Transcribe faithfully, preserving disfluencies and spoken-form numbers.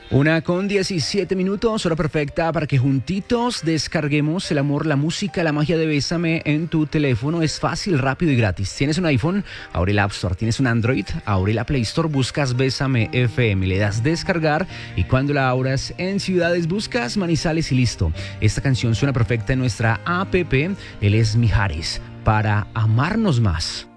Una con diecisiete minutos, hora perfecta para que juntitos descarguemos el amor, la música, la magia de Bésame en tu teléfono. Es fácil, rápido y gratis. ¿Tienes un iPhone? Abre el App Store. ¿Tienes un Android? Abre la Play Store, buscas Bésame F M, le das descargar y cuando la abras en ciudades buscas Manizales y listo. Esta canción suena perfecta en nuestra app. Él es Mijares, para amarnos más.